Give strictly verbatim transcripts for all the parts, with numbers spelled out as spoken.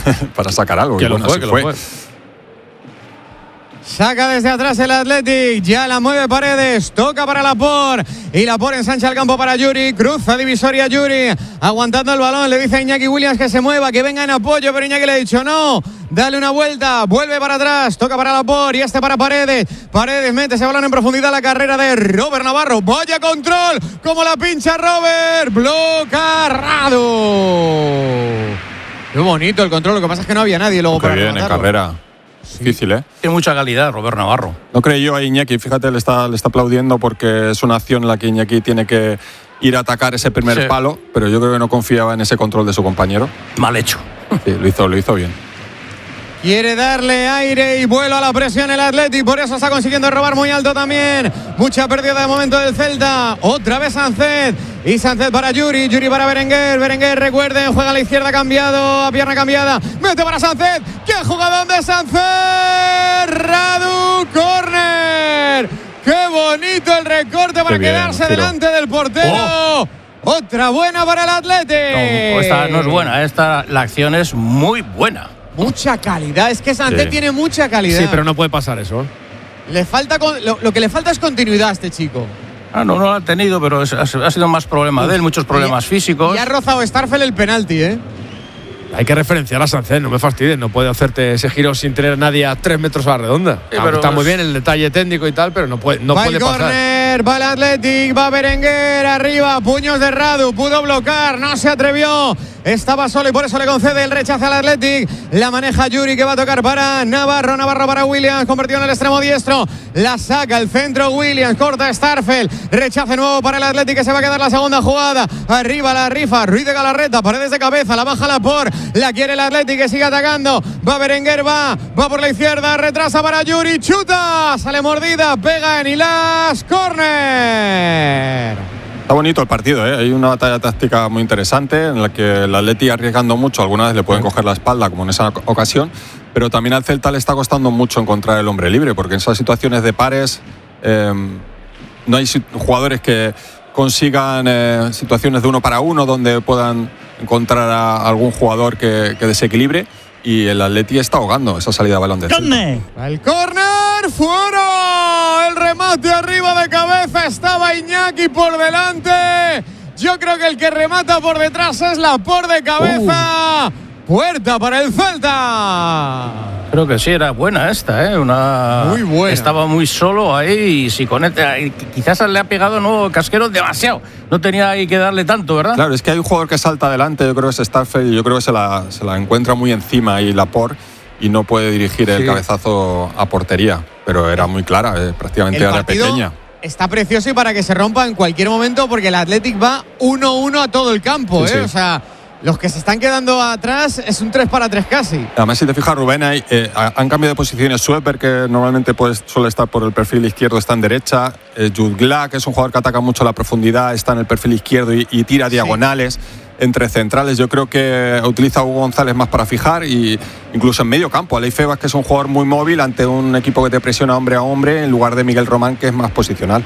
para sacar algo. Que y lo bueno, fue, así que fue. lo fue. Saca desde atrás el Athletic, ya la mueve Paredes, toca para Laporte y Laporte ensancha el campo para Yuri, cruza divisoria Yuri, aguantando el balón, le dice a Iñaki Williams que se mueva, que venga en apoyo, pero Iñaki le ha dicho no, dale una vuelta, vuelve para atrás, toca para Laporte y este para Paredes, Paredes mete ese balón en profundidad, la carrera de Robert Navarro, vaya control, como la pincha Robert, blocarrado. Qué bonito el control, lo que pasa es que no había nadie luego Qué para bien en rematarlo. carrera. Difícil, ¿eh? Tiene mucha calidad Robert Navarro. No creyó a Iñaki, fíjate, le está, le está aplaudiendo porque es una acción en la que Iñaki tiene que ir a atacar ese primer Sí. palo, pero yo creo que no confiaba en ese control de su compañero. Mal hecho. Sí, lo hizo, lo hizo bien. Quiere darle aire y vuelo a la presión el Athletic, por eso está consiguiendo robar muy alto también. Mucha pérdida de momento del Celta. Otra vez Sánchez. Y Sánchez para Yuri, Yuri para Berenguer. Berenguer, recuerden, juega a la izquierda cambiado, a pierna cambiada. Mete para Sánchez. ¡Qué jugadón de Sánchez! Radu, córner. ¡Qué bonito el recorte para bien, quedarse Ciro. delante del portero! Oh. Otra buena para el Athletic. No, esta no es buena, esta la acción es muy buena. Mucha calidad, es que Sánchez Sí. tiene mucha calidad. Sí, pero no puede pasar eso. Le falta con, lo, lo que le falta es continuidad a este chico. Ah, no, no lo ha tenido, pero es, ha, ha sido más problema de él, muchos problemas Y- físicos. Y ha rozado Starfel el penalti, ¿eh? Hay que referenciar a Sánchez, no me fastidies, no puede hacerte ese giro sin tener a nadie a tres metros a la redonda. Sí, Aunque pero está muy es- bien el detalle técnico y tal, pero no puede, no va puede el pasar. córner, va el Athletic, va Berenguer, arriba, puños de Radu, pudo bloquear, no se atrevió, estaba solo y por eso le concede el rechazo al Athletic. La maneja Yuri, que va a tocar para Navarro, Navarro para Williams, convertido en el extremo diestro, la saca el centro Williams, corta Starfel, rechace nuevo para el Athletic, que se va a quedar la segunda jugada, arriba la rifa, Ruiz de Galarreta, Paredes de cabeza, la baja la por, la quiere el Athletic, que sigue atacando, va Berenguer, va, va por la izquierda, retrasa para Yuri, chuta, sale mordida, pega en Ilas, córner. Está bonito el partido, ¿eh? Hay una batalla táctica muy interesante en la que el Atleti arriesgando mucho, algunas veces le pueden coger la espalda, como en esa ocasión, pero también al Celta le está costando mucho encontrar el hombre libre, porque en esas situaciones de pares eh, no hay jugadores que consigan eh, situaciones de uno para uno donde puedan encontrar a algún jugador que, que desequilibre, y el Atleti está ahogando esa salida de balón del Celta. El córner, fuera. El remate arriba de cabeza, estaba Iñaki por delante. Yo creo que el que remata por detrás es la por de cabeza. Uh. Puerta para el Celta. Creo que sí, era buena esta, ¿eh? Una... Muy buena. Estaba muy solo ahí y si conecta, quizás le ha pegado no Casquero demasiado. No tenía ahí que darle tanto, ¿verdad? Claro, es que hay un jugador que salta adelante, yo creo que es Starfel, y yo creo que se la, se la encuentra muy encima y Laporte, y no puede dirigir el Sí. cabezazo a portería, pero era muy clara, eh, prácticamente El era partido pequeña. está precioso y para que se rompa en cualquier momento, porque el Athletic va uno uno a todo el campo, Sí, ¿eh? sí. O sea, los que se están quedando atrás es un tres para tres casi. Además, si te fijas, Rubén, hay, eh, han cambiado de posiciones. Sueper, que normalmente pues, suele estar por el perfil izquierdo, está en derecha. Eh, Jutgla, que es un jugador que ataca mucho la profundidad, está en el perfil izquierdo y, y tira diagonales entre centrales. Yo creo que utiliza a Hugo González más para fijar, y incluso en medio campo. Aleix Febas, que es un jugador muy móvil ante un equipo que te presiona hombre a hombre, en lugar de Miguel Román, que es más posicional.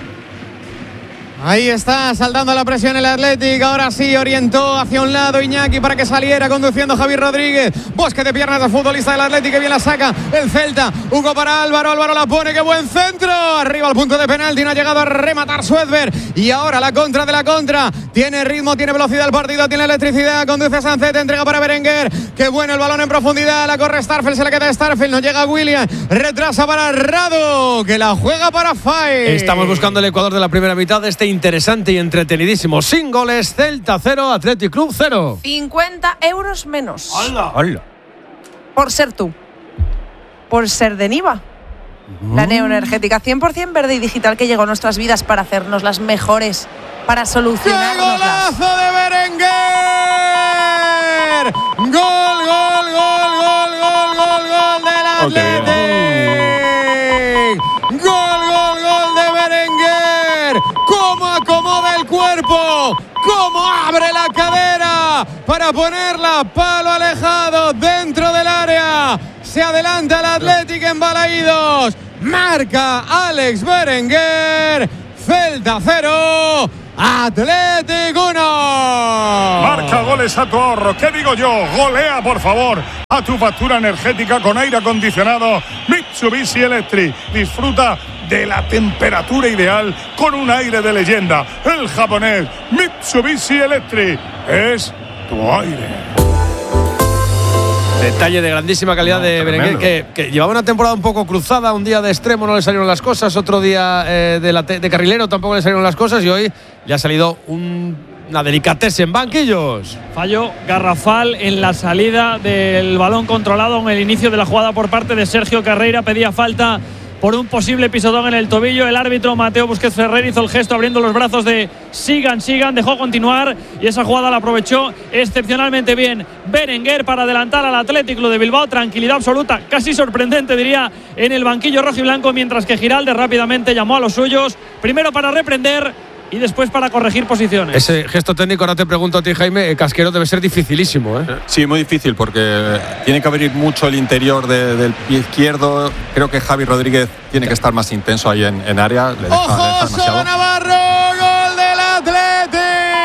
Ahí está, saltando la presión el Athletic. Ahora sí, orientó hacia un lado Iñaki para que saliera, conduciendo Javier Rodríguez. Bosque de piernas del futbolista del Athletic, que bien la saca el Celta. Hugo para Álvaro, Álvaro la pone, qué buen centro. Arriba al punto de penalti, no ha llegado a rematar Suedberg. Y ahora la contra de la contra. Tiene ritmo, tiene velocidad el partido, tiene electricidad. Conduce Sánchez, entrega para Berenguer. Qué bueno el balón en profundidad. La corre Starfel, se le queda Starfel. No llega William. Retrasa para Rado, que la juega para Fay. Estamos buscando el Ecuador de la primera mitad de este interesante y entretenidísimo. Sin goles, Celta cero, Athletic Club cero. cincuenta euros menos. ¡Hala! ¡Hala! Por ser tú. Por ser de Niva. La neoenergética cien por ciento verde y digital que llegó a nuestras vidas para hacernos las mejores, para ¡Qué solucionarnoslas. golazo de Berenguer! ¡Gol, gol, gol, gol, gol, gol, gol del Athletic! ¡Gol, gol, gol de Berenguer! ¡Cómo acomoda el cuerpo! ¡Cómo abre la cadera para ponerla palo alejado dentro del área! Se adelanta el Athletic en Balaídos. Marca Alex Berenguer. Celta cero, Athletic uno. Marca goles a tu ahorro. ¿Qué digo yo? Golea, por favor, a tu factura energética con aire acondicionado Mitsubishi Electric. Disfruta de la temperatura ideal con un aire de leyenda. El japonés Mitsubishi Electric es tu aire. Detalle de grandísima calidad no, de Berenguer, que, que llevaba una temporada un poco cruzada. Un día de extremo no le salieron las cosas, otro día eh, de, la te, de carrilero tampoco le salieron las cosas, y hoy le ha salido un, una delicatese en banquillos. Fallo garrafal en la salida del balón controlado en el inicio de la jugada por parte de Sergio Carreira. Pedía falta por un posible pisotón en el tobillo. El árbitro Mateo Busquets Ferrer hizo el gesto abriendo los brazos de sigan, sigan, dejó continuar, y esa jugada la aprovechó excepcionalmente bien Berenguer para adelantar al Athletic Club de Bilbao. Tranquilidad absoluta, casi sorprendente diría, en el banquillo rojiblanco, mientras que Giralde rápidamente llamó a los suyos, primero para reprender y después para corregir posiciones. Ese gesto técnico, ahora te pregunto a ti, Jaime, Casquero, debe ser dificilísimo, ¿eh? Sí, muy difícil, porque tiene que abrir mucho el interior de, del pie izquierdo. Creo que Javi Rodríguez tiene que estar más intenso ahí en, en área. Le deja, ¡Ojo, le deja demasiado. Navarro! ¡Gol del Athletic!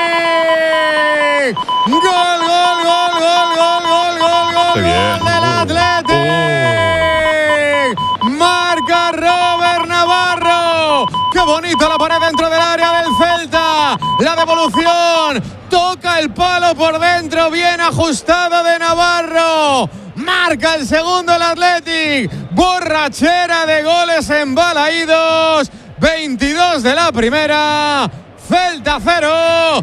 ¡Gol, gol, gol, gol, gol, gol, gol, gol, Qué bien. gol del Athletic! Oh. Marca Robert Navarro. ¡Qué bonita la pared dentro del área del Celta! La devolución, toca el palo por dentro, bien ajustado de Navarro. Marca el segundo el Athletic. Borrachera de goles en Balaídos. veintidós de la primera. Celta cero,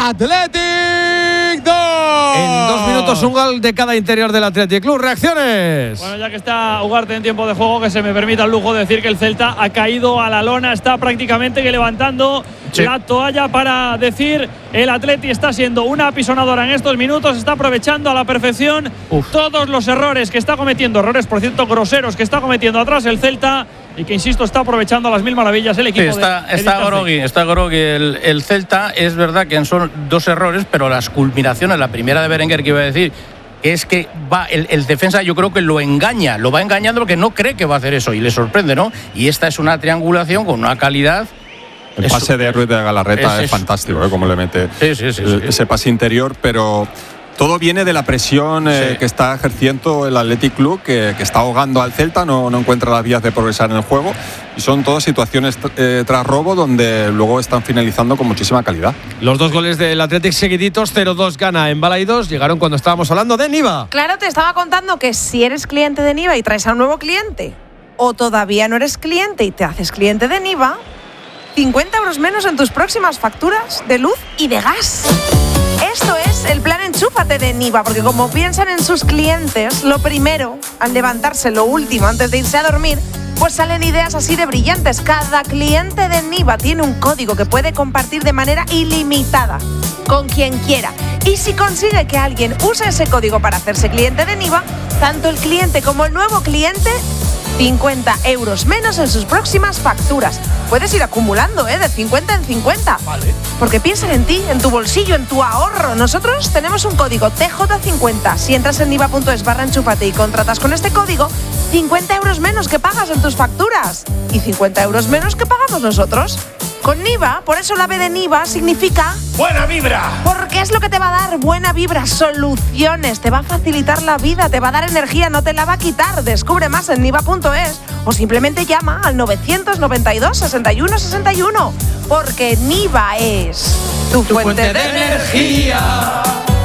Athletic dos. En dos minutos un gol de cada interior del Athletic Club. Reacciones. Bueno, ya que está Ugarte en tiempo de juego, que se me permita el lujo de decir que el Celta ha caído a la lona, está prácticamente que levantando sí. la toalla para decir el Athletic está siendo una apisonadora en estos minutos, está aprovechando a la perfección Uf. todos los errores que está cometiendo, errores por cierto groseros que está cometiendo atrás el Celta, y que insisto está aprovechando a las mil maravillas el equipo. Sí, está, de está Grogui, está Grogui el, el Celta. Es verdad que son dos errores, pero las culminaciones, la primera de Berenguer que iba a decir, es que va el, el defensa, yo creo que lo engaña, lo va engañando porque no cree que va a hacer eso y le sorprende, ¿no? Y esta es una triangulación con una calidad. El es, pase de Ruiz de Galarreta es, es, es fantástico, ¿eh? Como le mete sí, sí, sí, sí. ese pase interior, pero todo viene de la presión eh, sí. que está ejerciendo el Athletic Club, que, que está ahogando al Celta, no, no encuentra las vías de progresar en el juego, y son todas situaciones eh, tras robo donde luego están finalizando con muchísima calidad. Los dos goles del Athletic seguiditos, cero dos gana en Balaídos, llegaron cuando estábamos hablando de Niva. Claro, te estaba contando que si eres cliente de Niva y traes a un nuevo cliente, o todavía no eres cliente y te haces cliente de Niva, cincuenta euros menos en tus próximas facturas de luz y de gas. Esto es el plan Enchúfate de Niva, porque como piensan en sus clientes, lo primero, al levantarse, lo último, antes de irse a dormir, pues salen ideas así de brillantes. Cada cliente de Niva tiene un código que puede compartir de manera ilimitada con quien quiera. Y si consigue que alguien use ese código para hacerse cliente de Niva, tanto el cliente como el nuevo cliente, cincuenta euros menos en sus próximas facturas. Puedes ir acumulando, ¿eh? De cincuenta en cincuenta. Vale. Porque piensan en ti, en tu bolsillo, en tu ahorro. Nosotros tenemos un código T J cincuenta. Si entras en niva.es barra enchúfate y contratas con este código, cincuenta euros menos que pagas en tus facturas. Y cincuenta euros menos que pagamos nosotros. Con Niva, por eso la B de Niva significa ¡buena vibra! Porque es lo que te va a dar buena vibra, soluciones, te va a facilitar la vida, te va a dar energía, no te la va a quitar. Descubre más en niva.es o simplemente llama al novecientos noventa y dos, sesenta y uno, sesenta y uno. Porque Niva es tu, tu fuente, fuente de, de energía.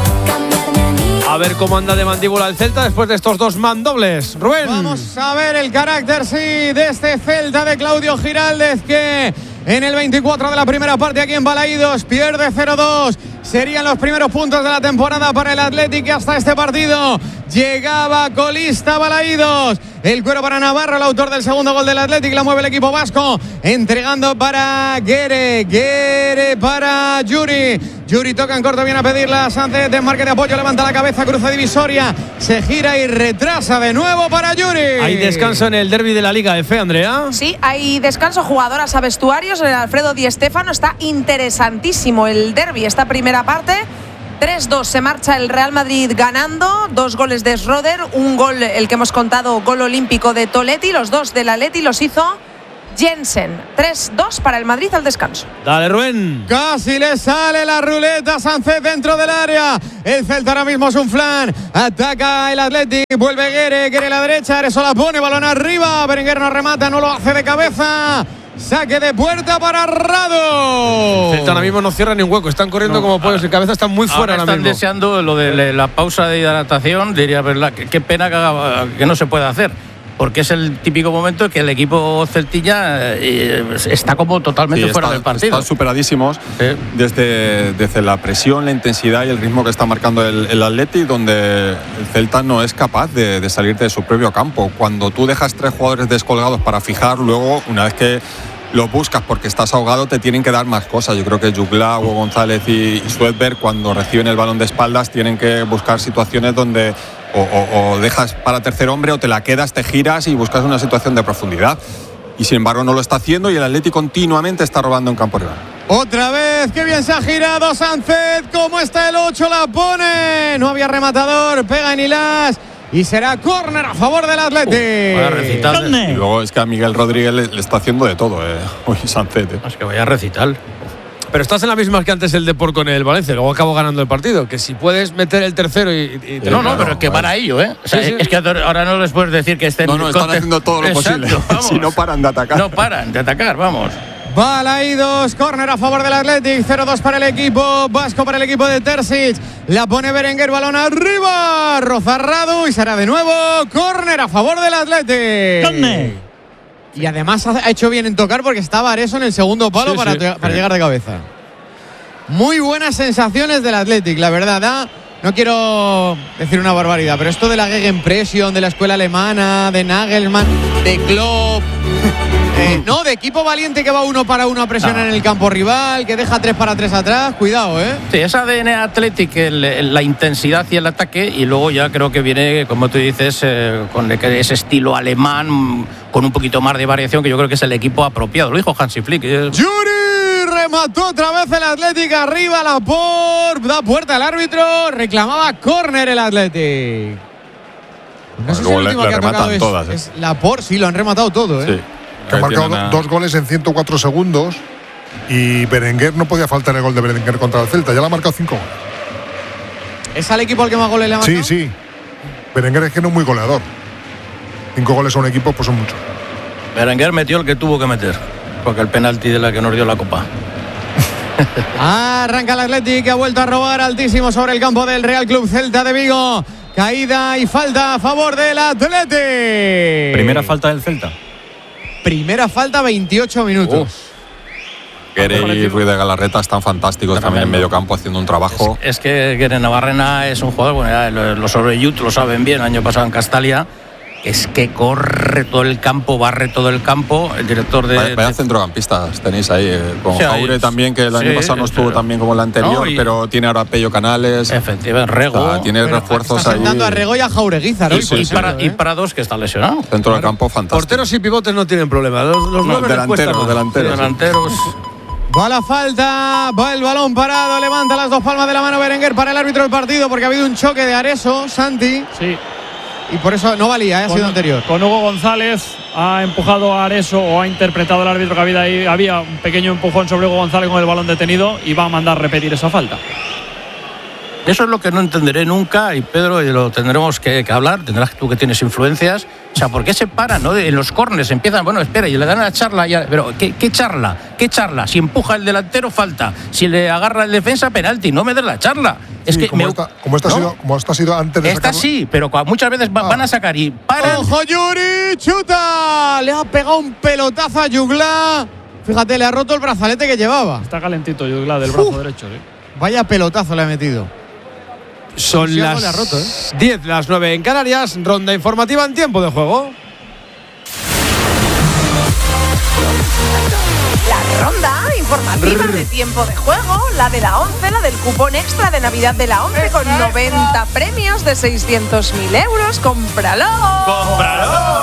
A ver cómo anda de mandíbula el Celta después de estos dos mandobles. Rubén. Vamos a ver el carácter, sí, de este Celta de Claudio Giraldez, que en el veinticuatro de la primera parte aquí en Balaídos pierde cero dos. Serían los primeros puntos de la temporada para el Athletic, que hasta este partido llegaba colista Balaídos. El cuero para Navarro, el autor del segundo gol del Athletic. La mueve el equipo vasco, entregando para Guere, Guere para Yuri. Yuri toca en corto, viene a pedirla Sánchez, desmarque de apoyo, levanta la cabeza, cruza divisoria, se gira y retrasa de nuevo para Yuri. Hay descanso en el derbi de la Liga F, Andrea. Sí, hay descanso, jugadoras a vestuarios. El Alfredo Di Stéfano, está interesantísimo el derbi, esta primera parte. tres dos se marcha el Real Madrid ganando, dos goles de Schroeder, un gol, el que hemos contado, gol olímpico de Toletti, los dos del Atleti los hizo Jensen. tres dos para el Madrid al descanso. Dale, Rubén. Casi le sale la ruleta. Sánchez dentro del área. El Celta ahora mismo es un flan. Ataca el Athletic. Vuelve Guere. Guere a la derecha. Areso la pone. Balón arriba. Berenguer no remata. No lo hace de cabeza. Saque de puerta para Rado. El Celta ahora mismo no cierra ni un hueco. Están corriendo No, como pollos. En cabeza están muy fuera ahora, ahora están mismo. deseando lo de la pausa de hidratación. Diría, verdad, qué, qué pena que, haga- que no se pueda hacer. Porque es el típico momento que el equipo celtilla eh, está como totalmente Sí, fuera está- del partido. Están superadísimos Sí. desde, desde la presión, la intensidad y el ritmo que está marcando el, el Atleti, donde el Celta no es capaz de, de salir de su propio campo. Cuando tú dejas tres jugadores descolgados para fijar, luego, una vez que los buscas porque estás ahogado, te tienen que dar más cosas. Yo creo que Jugla, Hugo González y, y Suedberg, cuando reciben el balón de espaldas, tienen que buscar situaciones donde o, o- o dejas para tercer hombre o te la quedas, te giras y buscas una situación de profundidad. Y sin embargo no lo está haciendo y el Atleti continuamente está robando en campo rival. Otra vez, qué bien se ha girado Sánchez. ¿Cómo está el ocho? La pone. No había rematador. Pega en Hilás. Y será córner a favor del Atleti. Vaya recital. Y luego es que a Miguel Rodríguez le, le está haciendo de todo, eh. Hoy Sánchez. eh. Es que vaya recital. Pero estás en la misma que antes el Depor con el Valencia. Luego acabó ganando el partido. Que si puedes meter el tercero y. y- y- No, no, claro, pero es que van a ello, ¿eh? O sea, Sí, sí. Es que ahora no les puedes decir que estén. No, no, están conte- haciendo todo lo Exacto, posible. vamos. Si no paran de atacar. No paran de atacar, vamos. Balaídos, córner a favor del Athletic, cero dos para el equipo vasco, para el equipo de Terzic. La pone Berenguer, balón arriba, Rozarrado y será de nuevo córner a favor del Athletic. Córner. Y además ha hecho bien en tocar porque estaba Areso en el segundo palo Sí, para, sí. para llegar de cabeza. Muy buenas sensaciones del Athletic, la verdad. ¿eh? No quiero decir una barbaridad, pero esto de la Gegenpressing, de la escuela alemana, de Nagelsmann, de Klopp, eh, no, de equipo valiente que va uno para uno a presionar No. en el campo rival, que deja tres para tres atrás, cuidado, ¿eh? Sí, es A D N Athletic, el- el- la intensidad y el ataque, y luego ya creo que viene, como tú dices, eh, con ese estilo alemán, mm, con un poquito más de variación, que yo creo que es el equipo apropiado. Lo dijo Hansi Flick. eh, Yuri remató otra vez el Athletic arriba, la por da puerta al árbitro, reclamaba córner el Athletic. No sé si luego el le- último le que ha rematan tocado es- todas, ¿eh? es la por, sí, lo han rematado todo, ¿eh? Sí. Que ha Ahí marcado tienen a- dos goles en ciento cuatro segundos y Berenguer no podía faltar el gol de Berenguer contra el Celta. Ya le ha marcado cinco goles. ¿Es al equipo al que más goles le ha marcado? Sí, sí. Berenguer es que no es muy goleador. Cinco goles a un equipo pues son muchos. Berenguer metió el que tuvo que meter, porque el penalti de la que nos dio la copa. Arranca el Athletic, que ha vuelto a robar altísimo sobre el campo del Real Club Celta de Vigo. Caída y falta a favor del Athletic. Primera falta del Celta. Primera falta, veintiocho minutos. Guere y Ruiz de Galarreta están fantásticos también en medio campo haciendo un trabajo. Es que Guere Navarrena es un jugador, bueno, ya los sobre Youth lo saben bien, el año pasado en Castalia, es que corre todo el campo, barre todo el campo. El director de. Vaya, vaya de- centrocampistas tenéis ahí, eh, con Sí, Jaure ahí- también, que el año sí, pasado no estuvo pero- tan bien como el anterior, No, y- pero tiene ahora Pello Canales. Efectivamente, O Rego. sea, tiene Bueno, refuerzos está ahí. sentando a Rego y a Jaureguizar y, hoy, por y ejemplo, para, ¿eh? y Prados, que está lesionado. Centro del campo fantástico. Porteros y pivotes no tienen problema. Los, los No, nueve les cuesta delanteros, más. delanteros. Delanteros. Va la falta, va el balón parado, levanta las dos palmas de la mano Berenguer para el árbitro del partido porque ha habido un choque de Areso, Santi, Sí. y por eso no valía, ¿eh? ha sido anterior. Con Hugo González ha empujado a Areso o ha interpretado el árbitro que había ahí. Había un pequeño empujón sobre Hugo González con el balón detenido y va a mandar repetir esa falta. Eso es lo que no entenderé nunca, y Pedro, y lo tendremos que, que hablar, tendrás tú que tienes influencias. O sea, ¿por qué se paran, no? En los córneres empiezan, bueno, espera, y le dan la charla, ya, pero ¿qué, ¿qué charla? ¿Qué charla? Si empuja el delantero, falta. Si le agarra el defensa, penalti. No me des la charla. Es Sí, que como, me- esta, como, esta ha ¿no? sido, como esta ha sido antes de Esta sacarla- sí, pero cua- muchas veces va- Ah. van a sacar y paran. ¡Ojo Yuri! ¡Chuta! Le ha pegado un pelotazo a Yugla. Fíjate, le ha roto el brazalete que llevaba. Está calentito Yugla del brazo Uf. derecho. ¿Sí? Vaya pelotazo le ha metido. Son Sí, algo las le ha roto, ¿eh? diez, las nueve en Canarias. Ronda informativa en tiempo de juego. La ronda informativa de tiempo de juego, la de la once, la del cupón extra de Navidad de la once con noventa premios de seiscientos mil euros. ¡Cómpralo! ¡Cómpralo!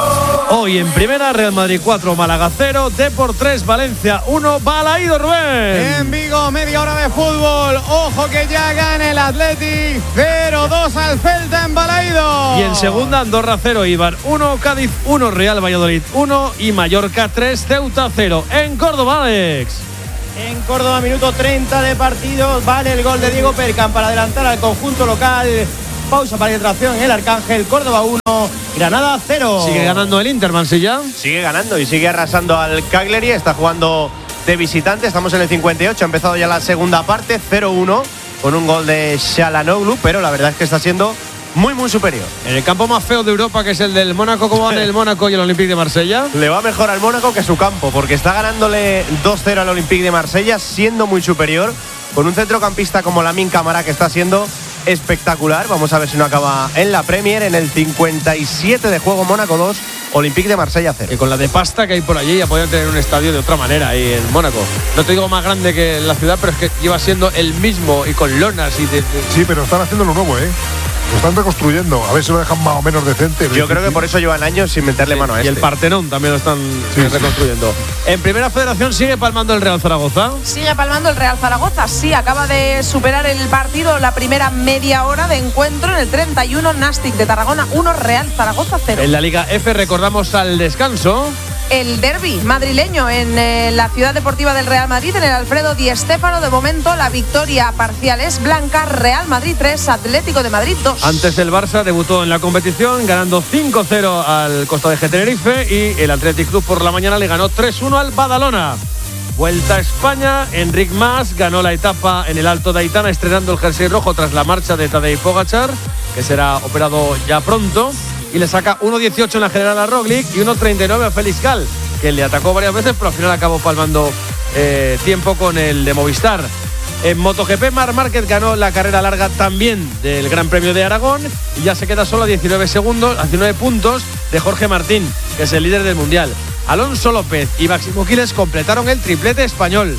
Hoy en primera, Real Madrid cuatro, Málaga cero, Depor tres, Valencia uno, Balaído, Rubén. En Vigo, media hora de fútbol. Ojo que ya gana el Athletic. cero dos al Celta en Balaído. Y en segunda, Andorra cero, Eibar uno, Cádiz uno, Real Valladolid uno y Mallorca tres, Ceuta cero. En Córdoba, Alex. En Córdoba, minuto treinta de partido. Vale el gol de Diego Percan para adelantar al conjunto local. Pausa para hidratación en el Arcángel. Córdoba uno, Granada cero. Sigue ganando el Inter, Mansilla. Sigue ganando y sigue arrasando al Cagliari. Está jugando de visitante. Estamos en el cincuenta y ocho. Ha empezado ya la segunda parte. cero uno con un gol de Shalanoglu. Pero la verdad es que está siendo muy, muy superior. En el campo más feo de Europa, que es el del Mónaco, ¿cómo van el Mónaco y el Olympique de Marsella? Le va mejor al Mónaco que su campo, porque está ganándole dos cero al Olympique de Marsella, siendo muy superior, con un centrocampista como Lamine Camara, que está siendo espectacular. Vamos a ver si no acaba en la Premier. En el cincuenta y siete de juego, Mónaco dos, Olympique de Marsella cero. Que con la de pasta que hay por allí ya podrían tener un estadio de otra manera ahí en Mónaco. No te digo más grande que en la ciudad, pero es que lleva siendo el mismo y con lonas y de, de... Sí, pero están haciendo lo nuevo, ¿eh? Lo están reconstruyendo, a ver si lo dejan más o menos decente. Yo creo que por eso llevan años sin meterle sí, mano a y este. Y el Partenón también lo están sí, reconstruyendo. Sí. En Primera Federación sigue palmando el Real Zaragoza. Sigue palmando el Real Zaragoza, sí, acaba de superar el partido la primera media hora de encuentro en el treinta y uno. Nastic de Tarragona uno, Real Zaragoza cero. En la Liga F recordamos al descanso. El derbi madrileño en eh, la Ciudad Deportiva del Real Madrid, en el Alfredo Di Stéfano. De momento la victoria parcial es blanca. Real Madrid tres, Atlético de Madrid dos. Antes el Barça debutó en la competición ganando cinco cero al Costa de Tenerife y el Athletic Club por la mañana le ganó tres uno al Badalona. Vuelta a España, Enric Mas ganó la etapa en el Alto de Aitana estrenando el jersey rojo tras la marcha de Tadej Pogačar, que será operado ya pronto. Y le saca uno dieciocho en la general a Roglic y uno treinta y nueve a Félix Gal, que le atacó varias veces, pero al final acabó palmando eh, tiempo con el de Movistar. En MotoGP, Marc Márquez ganó la carrera larga también del Gran Premio de Aragón y ya se queda solo a diecinueve segundos, a diecinueve puntos de Jorge Martín, que es el líder del Mundial. Alonso López y Máximo Quiles completaron el triplete español.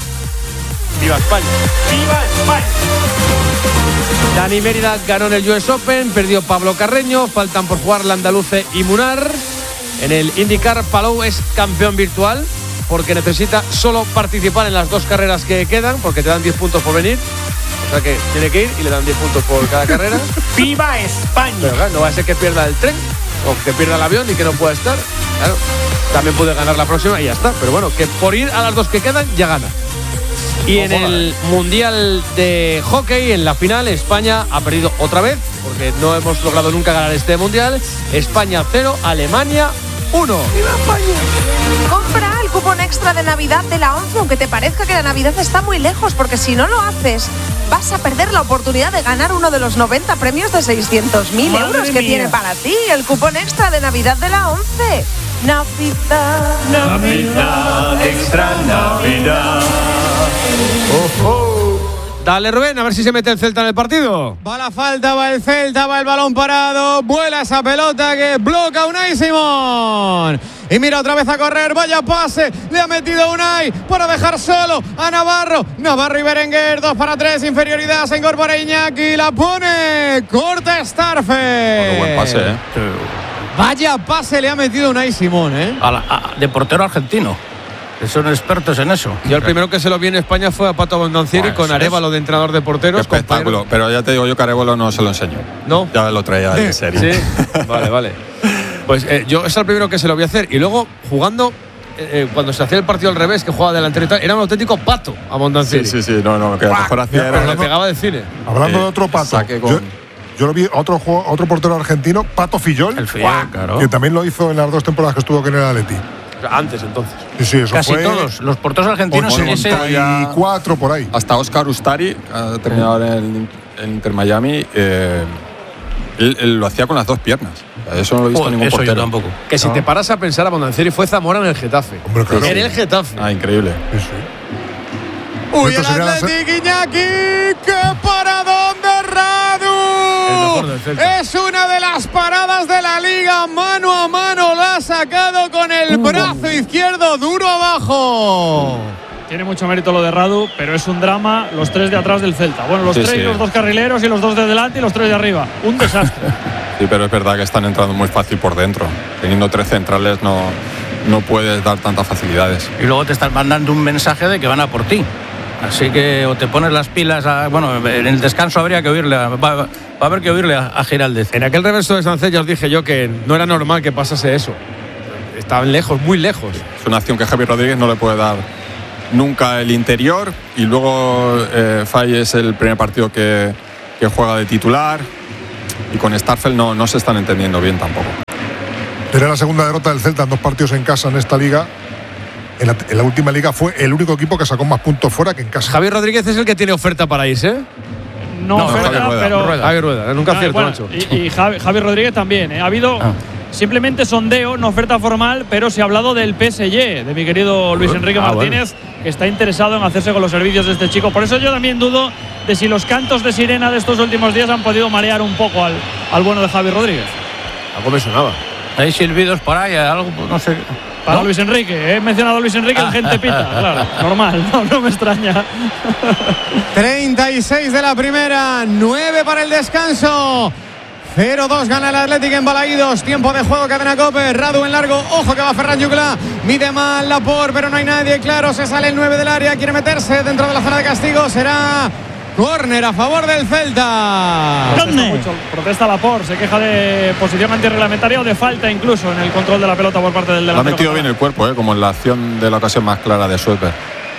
¡Viva España! ¡Viva España! Dani Mérida ganó en el U S Open, perdió Pablo Carreño, faltan por jugar Landaluce y Munar. En el IndyCar, Palou es campeón virtual porque necesita solo participar en las dos carreras que quedan, porque te dan diez puntos por venir. O sea que tiene que ir y le dan diez puntos por cada carrera. ¡Viva España! Pero claro, no va a ser que pierda el tren o que pierda el avión y que no pueda estar. Claro, también puede ganar la próxima y ya está. Pero bueno, que por ir a las dos que quedan ya gana. Y en el Mundial de Hockey, en la final, España ha perdido otra vez, porque no hemos logrado nunca ganar este Mundial. España cero, Alemania uno. ¡Viva España! Compra el cupón extra de Navidad de la ONCE, aunque te parezca que la Navidad está muy lejos, porque si no lo haces, vas a perder la oportunidad de ganar uno de los noventa premios de seiscientos mil euros que tiene para ti el cupón extra de Navidad de la ONCE. Navidad, Navidad, extra Navidad. Oh, oh. Dale, Rubén, a ver si se mete el Celta en el partido. Va la falta, va el Celta, va el balón parado. Vuela esa pelota que bloca Unai Simón. Y mira otra vez a correr, vaya pase. Le ha metido Unai para dejar solo a Navarro. Navarro y Berenguer, dos para tres, inferioridad. Se incorpora Iñaki, la pone. Corta Starfe. Qué buen pase, ¿eh? Vaya pase le ha metido Unai Simón, ¿eh? A la, a, de portero argentino. Que son expertos en eso. Yo el primero que se lo vi en España fue a Pato Abondancieri bueno, con Arévalo de entrenador de porteros. Qué espectáculo. Compañero. Pero ya te digo yo que Arévalo no se lo enseñó. ¿No? Ya lo traía de serie. Sí, vale, vale. Pues eh, yo es el primero que se lo voy a hacer. Y luego, jugando, eh, cuando se hacía el partido al revés, que jugaba delantero y tal, era un auténtico Pato Abondancieri. Sí, sí, sí. No, no, que lo mejor hacía Pero era… le pegaba de cine. Hablando Eh, de otro Pato, saque con- yo, yo lo vi, otro, juego- otro portero argentino, Pato Fillol, El Fillol, claro. que también lo hizo en las dos temporadas que estuvo con el Atleti. Antes, entonces. Sí, sí, eso Casi fue todos. Los porteros argentinos en ese. ochenta y cuatro por ahí. Hasta Oscar Ustari, que ha terminado en el en Inter Miami, eh, él, él lo hacía con las dos piernas. Eso no lo he visto Joder, ningún eso yo portero. tampoco. Que si No. te paras a pensar, Abondancieri fue Zamora en el Getafe. Hombre, claro. En el Getafe. Ah, increíble. Sí, sí. Uy, Esto el sería la- Athletic, Iñaki. ¡Qué paradón de El mejor Radu! del Celta. Es una de las paradas de la liga. Mano a mano la ha sacado con el brazo izquierdo duro abajo. Tiene mucho mérito lo de Radu, pero es un drama los tres de atrás del Celta. Bueno, los Sí, tres, sí. los dos carrileros y los dos de delante y los tres de arriba. Un desastre. Sí, pero es verdad que están entrando muy fácil por dentro. Teniendo tres centrales no, no puedes dar tantas facilidades. Y luego te están mandando un mensaje de que van a por ti. Así que o te pones las pilas. A, bueno, en el descanso habría que oírle. A, va, va a haber que oírle a, a Giraldez. En aquel reverso de Sánchez ya os dije yo que no era normal que pasase eso. Estaban lejos, muy lejos. Es una acción que Javi Rodríguez no le puede dar nunca el interior. Y luego eh, Fay es el primer partido que, que juega de titular. Y con Starfel no, no se están entendiendo bien tampoco. Era la segunda derrota del Celta en dos partidos en casa en esta liga. En la, en la última liga fue el único equipo que sacó más puntos fuera que en casa. Javier Rodríguez es el que tiene oferta para irse. No, No, oferta, Javier Rueda, pero. Rueda. Javier Rueda, nunca Ah, acierto, bueno, macho. Y, y Javi, Javi Rodríguez también. ¿eh? Ha habido Ah. simplemente sondeo, no oferta formal, pero se ha hablado del P S G, de mi querido Luis Enrique Ah, Martínez, que está interesado en hacerse con los servicios de este chico. Por eso yo también dudo de si los cantos de sirena de estos últimos días han podido marear un poco al, al bueno de Javi Rodríguez. Algo me sonaba. Hay silbidos por ahí, algo, no sé. Para ¿no? Luis Enrique, he mencionado a Luis Enrique, la gente pita, claro, normal, no, no me extraña. treinta y seis de la primera, nueve para el descanso. cero dos gana el Athletic en Balaídos. Tiempo de juego, cadena Cope. Radu en largo. Ojo que va Ferran Jugla. Mide mal Laporte, pero no hay nadie. Claro, se sale el nueve del área. Quiere meterse dentro de la zona de castigo. Será córner a favor del Celta. Protesta mucho, protesta Laporte, se queja de posición antirreglamentaria o de falta incluso en el control de la pelota por parte del Le ha delantero. metido bien el cuerpo, ¿eh? Como en la acción de la ocasión más clara de Sueper.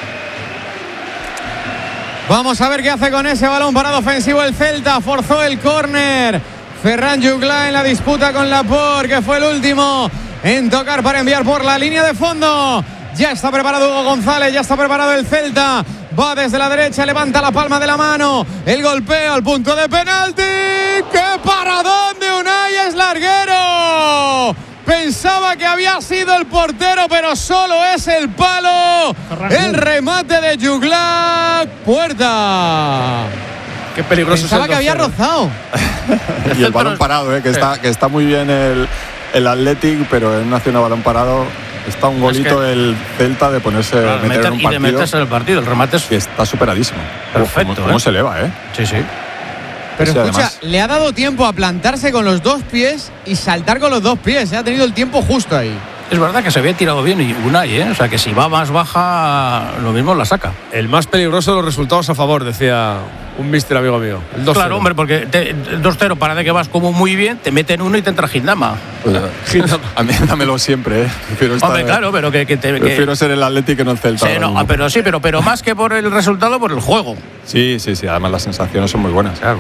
Vamos a ver qué hace con ese balón parado ofensivo el Celta. Forzó el córner. Ferran Jugla en la disputa con Laporte, que fue el último en tocar para enviar por la línea de fondo. Ya está preparado Hugo González, ya está preparado el Celta. Va desde la derecha, levanta la palma de la mano. El golpeo al punto de penalti. ¡Qué paradón de Unai! ¡Es larguero! Pensaba que había sido el portero, pero solo es el palo. El remate de Jugla. Puerta. Qué peligroso. Pensaba es el que había dos cero. rozado. Y el balón parado, ¿eh? que, está, que está muy bien el, el Athletic, pero en una acción a balón parado está un golito que, el Celta de ponerse claro, meter meter, en un y partido. de meterse en el partido. El remate es que está superadísimo. perfecto. ¿Cómo, cómo ¿eh? se eleva, eh? Sí, sí. Pero Sí, escucha, además. le ha dado tiempo a plantarse con los dos pies y saltar con los dos pies. ¿eh? Ha tenido el tiempo justo ahí. Es verdad que se había tirado bien y Unai, ¿eh? O sea que si va más baja, lo mismo la saca. El más peligroso de los resultados a favor, decía un mister amigo mío. El dos cero. Claro, hombre, porque te- dos cero parece que vas como muy bien, te meten uno y te entra Gindama. A mí dámelo siempre, ¿eh? Prefiero, estar- Hombre, claro, pero que, que te. que- prefiero ser el Athletic que no el Celta. Sí, ahora no, mismo. ah, pero sí, pero, pero más que por el resultado, por el juego. sí, sí, sí. Además las sensaciones son muy buenas. Claro.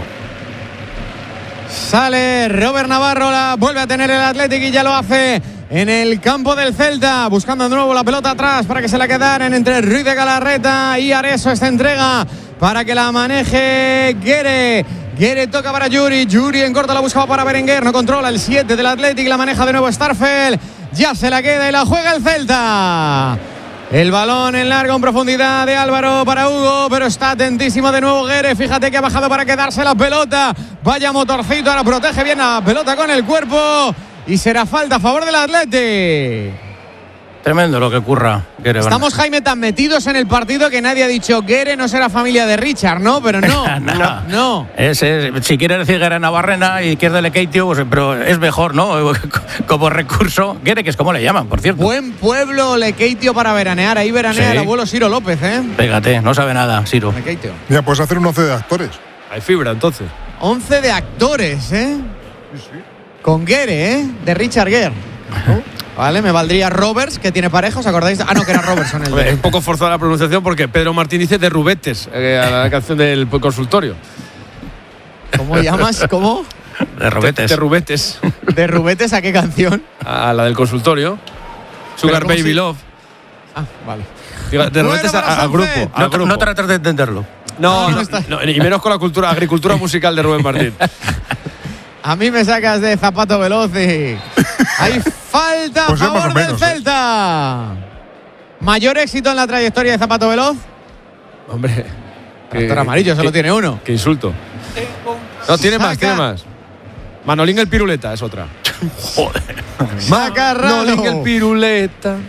Sale Robert Navarro, la vuelve a tener el Athletic y ya lo hace en el campo del Celta, buscando de nuevo la pelota atrás para que se la quedaran entre Ruiz de Galarreta y Areso. Esta entrega para que la maneje Guere. Guere toca para Yuri, Yuri en corto la buscaba para Berenguer, no controla el siete del Athletic, la maneja de nuevo Starfel, ya se la queda y la juega el Celta. El balón en largo en profundidad de Álvaro para Hugo, pero está atentísimo de nuevo Guere. Fíjate que ha bajado para quedarse la pelota. Vaya motorcito, ahora protege bien la pelota con el cuerpo y será falta a favor del Athletic. Tremendo lo que ocurra. Estamos, Jaime, tan metidos en el partido que nadie ha dicho Guere no será familia de Richard, ¿no? Pero no, no. no, no. Es, es, si quiere decir Guere Navarrena y quiere darle Keitio, pues, pero es mejor, ¿no? Como recurso. Guere, que es como le llaman, por cierto. Buen pueblo Lekeitio para veranear. Ahí veranea Sí. el abuelo Ciro López, ¿eh? Pégate, no sabe nada, Siro. Lekeitio. Mira, puedes hacer un once de actores. Hay fibra, entonces. once de actores, ¿eh? Con Guere, ¿eh? De Richard Guere. Vale, me valdría Roberts, que tiene pareja, ¿os acordáis? Ah, no, que era Robertson el Hombre, es de... un poco forzada la pronunciación porque Pedro Martín dice de Rubetes, eh, a la canción del consultorio. ¿Cómo llamas? ¿Cómo? De Robetes. De Rubetes. ¿De Rubetes a qué canción? A la del consultorio. Sugar ¿cómo Baby si- Love. Ah, vale. Digo, de Bueno Rubetes para a- al grupo. Sánchez. al No, grupo. no trates de entenderlo. No, No, no, no está. no, y menos con la cultura, agricultura musical de Rubén Martín. A mí me sacas de zapato veloz y... Hay falta a Pues es más o favor menos, del ¿eh? Celta. ¿Mayor éxito en la trayectoria de zapato veloz? Hombre. Tractor amarillo, solo tiene uno. Qué insulto. No, tiene más, Saca. tiene más. Manolín el piruleta es otra. Saca Rado. Manolín el piruleta.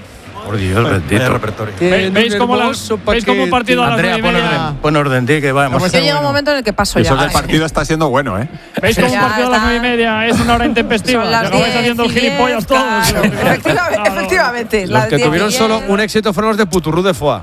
Por Dios, bendito. repertorio. Ve- ¿Veis cómo, la, ¿Veis cómo un partido a las Andrea, nueve y pon media? orden, pon orden, di que vamos. Yo llega un momento en el que paso Eso ya. del partido está siendo bueno, ¿eh? ¿Veis cómo un Ya partido a las está. nueve y media es una hora intempestiva? Son las Acabáis diez haciendo el y diez, gilipollas todos. claro. Efectivamente, efectivamente. Los las que diez y tuvieron diez. solo un éxito fueron los de Puturrú de Foix.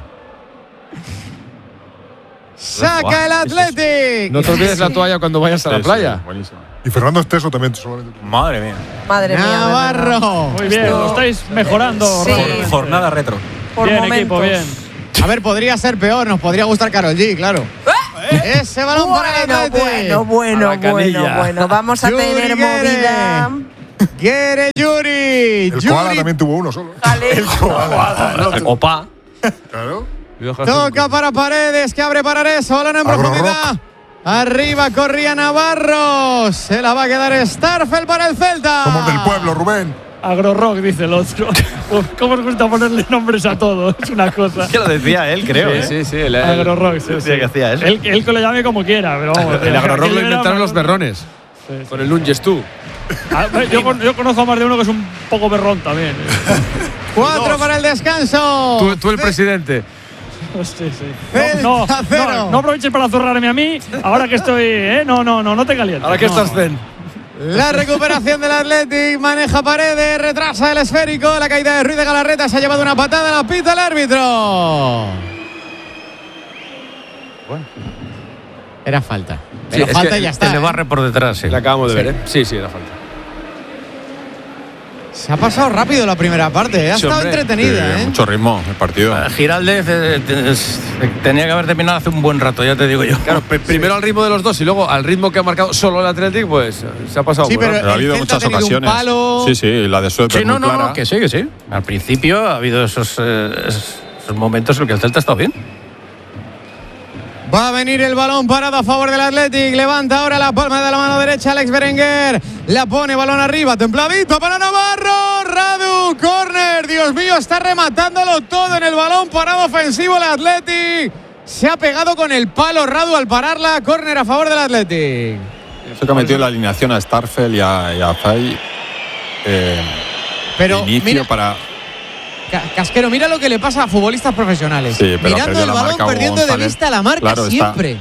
Saca el Athletic. No te olvides la toalla cuando vayas a la Sí, sí, playa. buenísimo. Y Fernando Esteso también. solamente. Madre mía. Madre mía. de verdad. Navarro. Muy bien, lo estáis mejorando. Sí. rápidamente. Jornada retro. Por bien, momentos. equipo, bien. A ver, podría ser peor. Nos podría gustar Karol G, claro. Ese balón para el Bueno, Athletic. bueno, bueno, A la canilla. bueno, bueno. Vamos a Yuri tener Guerre. movida. Quiere Yuri. El Koala Yuri también tuvo uno solo. Jale. Opa. Claro. toca para Paredes, que abre para Areso. Balón en Agro profundidad. Arriba corría Navarro. Se la va a quedar Starfel para el Celta. Somos del pueblo, Rubén. Agrorock, dice el otro. Uf, ¿Cómo os gusta ponerle nombres a todo? Es una cosa. Que lo decía él, creo. Sí, ¿eh? sí, sí. El, el, Agrorock, sí, sí. Decía que hacía eso. Él, él que lo llame como quiera, pero vamos. el agrorock que lo le inventaron era- los berrones. Sí, sí. Con el Lunges tú. Ah, yo, con- yo conozco a más de uno que es un poco berrón también. Cuatro para el descanso. Tú, tú el presidente. Sí, sí. Celta No, no, cero. no, no aproveches para zurrarme a mí. Ahora que estoy. ¿eh? No, no, no, no te calientes. Ahora que No. estás zen. La recuperación del Athletic, maneja Paredes, retrasa el esférico, la caída de Ruiz de Galarreta, se ha llevado una patada, la pita el árbitro. Bueno. Era falta. Sí, Era es falta que y ya Se está. le ¿eh? barre por detrás, sí. La acabamos de ver, ¿eh? Sí, sí, era falta. Se ha pasado rápido la primera parte, ¿eh? ha Sí, estado hombre. entretenida. Sí, ¿eh? Mucho ritmo el partido. Eh, Giraldez eh, te- es- tenía que haber terminado hace un buen rato, ya te digo yo. Claro, pr- primero al ritmo de los dos y luego al ritmo que ha marcado solo el Athletic, pues se ha pasado Sí, muy pero- rápido. Pero ha habido el Celta muchas ha tenido un ocasiones. palo. Sí, sí, la de Suez Sí, es no, muy no, clara. no, que sí, que sí. Al principio ha habido esos, eh, esos momentos en los que el Celta ha estado bien. Va a venir el balón parado a favor del Athletic. Levanta ahora la palma de la mano derecha Alex Berenguer. La pone balón arriba, templadito para Navarro. Radu, córner. Dios mío, está rematándolo todo en el balón parado ofensivo el Athletic. Se ha pegado con el palo Radu al pararla. Córner a favor del Athletic. Se que ha metido en la alineación a Starfel y a, y a Fay. Eh, Pero inicio mira, para. Ca- Casquero, mira lo que le pasa a futbolistas profesionales. Sí, pero ha Mirando perdido el la balón, marca Hugo perdiendo de González. vista la marca Claro, está. siempre.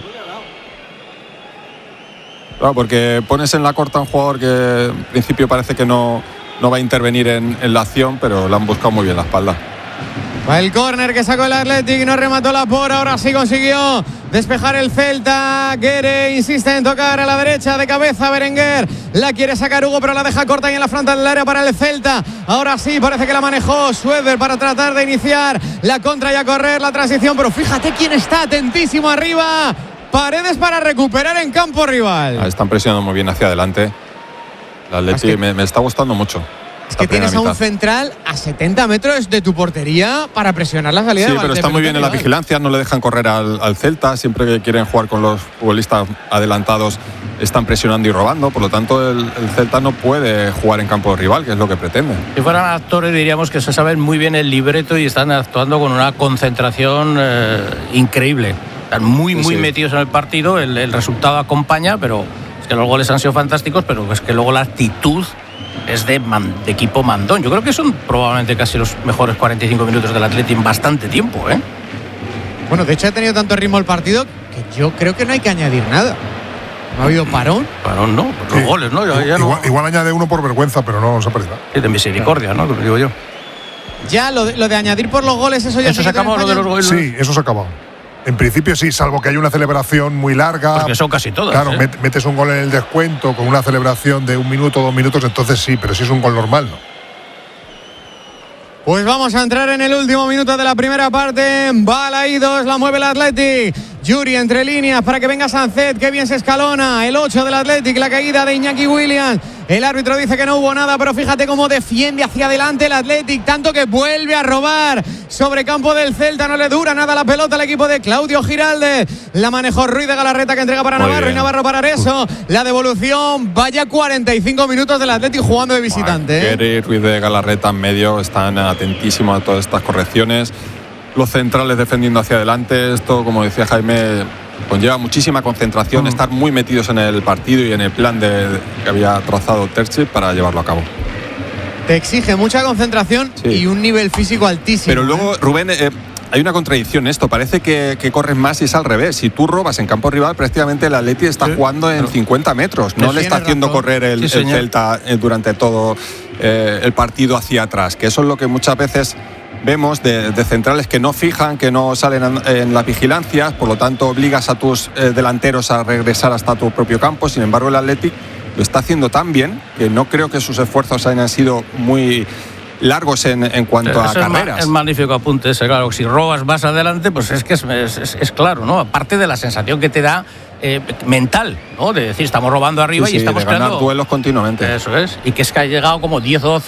Claro, porque pones en la corta a un jugador que en principio parece que no, no va a intervenir en, en la acción, pero le han buscado muy bien la espalda. Va el córner que sacó el Athletic, no remató la por, ahora sí consiguió despejar el Celta. Guerre insiste en tocar a la derecha de cabeza Berenguer. La quiere sacar Hugo, pero la deja corta y en la frontal del área para el Celta. Ahora sí, parece que la manejó Schroeder para tratar de iniciar la contra y a correr la transición, pero fíjate quién está atentísimo arriba. Paredes para recuperar en campo rival. Ah, Están presionando muy bien hacia adelante. El Atleti Es que- me, me está gustando mucho. Es que la primera tienes a un mitad. central a setenta metros de tu portería para presionar la salida. Sí, de pero de está muy pelota bien en la rival. vigilancia, no le dejan correr al, al Celta, siempre que quieren jugar con los futbolistas adelantados están presionando y robando, por lo tanto el, el Celta no puede jugar en campo rival, que es lo que pretende. Si fueran actores diríamos que se saben muy bien el libreto y están actuando con una concentración eh, increíble. Están muy, Sí, muy sí. metidos en el partido, el, el resultado acompaña, pero es que los goles han sido fantásticos, pero es que luego la actitud es de, man- de equipo mandón. Yo creo que son probablemente casi los mejores cuarenta y cinco minutos del Atleti en bastante tiempo, ¿eh? Bueno, de hecho ha tenido tanto ritmo el partido que yo creo que no hay que añadir nada. No ha habido parón. Parón, ¿no? Pues los Sí. goles, ¿no? Ya, ya no- igual, igual añade uno por vergüenza, pero no se ha perdido. Sí, de misericordia, ¿no? Lo digo yo. Ya lo de, lo de añadir por los goles, eso ya Eso se quitó en acabó lo de España. los goles. Sí, eso se ha acabado. En principio sí, salvo que haya una celebración muy larga. Porque son casi todas. Claro, ¿eh? met- metes un gol en el descuento con una celebración de un minuto, dos minutos, entonces sí, pero si es un gol normal, no. Pues vamos a entrar en el último minuto de la primera parte. Bala y dos, la mueve el Athletic. Yuri entre líneas para que venga Sancet. Qué bien se escalona. El ocho del Athletic, la caída de Iñaki Williams. El árbitro dice que no hubo nada, pero fíjate cómo defiende hacia adelante el Athletic. Tanto que vuelve a robar sobre campo del Celta. No le dura nada la pelota al equipo de Claudio Giralde. La manejó Ruiz de Galarreta, que entrega para Muy Navarro bien. y Navarro para Areso. La devolución. Vaya cuarenta y cinco minutos del Athletic jugando de visitante. ¿eh? Guerre y Ruiz de Galarreta en medio están atentísimos a todas estas correcciones. Los centrales defendiendo hacia adelante. Esto, como decía Jaime, conlleva muchísima concentración, estar muy metidos en el partido y en el plan de, de- que había trazado Terzi para llevarlo a cabo. te exige mucha concentración sí. y un nivel físico altísimo. Pero luego, Rubén, eh, hay una contradicción en esto. Parece que, que corres más y es al revés. Si tú robas en campo rival, prácticamente el Atleti está sí, jugando en claro. cincuenta metros. No le está haciendo razón. correr el, sí, el Celta durante todo eh, el partido hacia atrás. Que eso es lo que muchas veces vemos de, de centrales que no fijan, que no salen en, en las vigilancias. Por lo tanto, obligas a tus eh, delanteros a regresar hasta tu propio campo. Sin embargo, el Atleti lo está haciendo tan bien que no creo que sus esfuerzos hayan sido muy largos en, en cuanto Eso a carreras. Es, es magnífico apunte ese, claro. Si robas más adelante, pues es que es, es, es claro, ¿no? Aparte de la sensación que te da eh, mental, ¿no? De decir, estamos robando arriba sí, y sí, estamos de ganar creando duelos continuamente. Eso es. Y que es que ha llegado como diez o doce